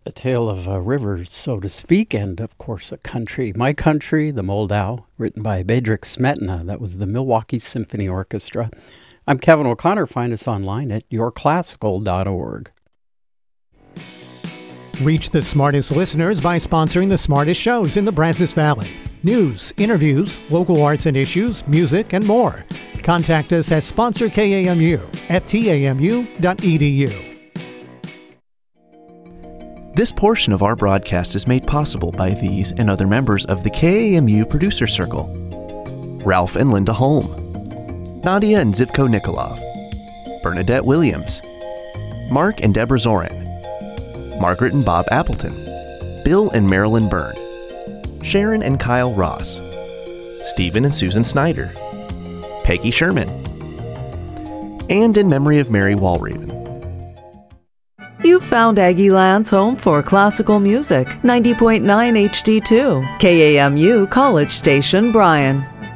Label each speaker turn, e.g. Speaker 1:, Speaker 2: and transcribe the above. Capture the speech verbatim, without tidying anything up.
Speaker 1: A tale of uh, rivers, so to speak, and of course a country. My Country, the Moldau, written by Bedřich Smetana. That was the Milwaukee Symphony Orchestra. I'm Kevin O'Connor. Find us online at your classical dot org.
Speaker 2: Reach the smartest listeners by sponsoring the smartest shows in the Brazos Valley. News, interviews, local arts and issues, music, and more. Contact us at sponsor K A M U at T A M U dot E D U.
Speaker 3: This portion of our broadcast is made possible by these and other members of the K A M U Producer Circle. Ralph and Linda Holm, Nadia and Zivko Nikolov, Bernadette Williams, Mark and Deborah Zorin, Margaret and Bob Appleton, Bill and Marilyn Byrne, Sharon and Kyle Ross, Stephen and Susan Snyder, Peggy Sherman, and in memory of Mary Walraven.
Speaker 4: You've found Aggieland's home for classical music, ninety point nine H D two, K A M U College Station, Bryan.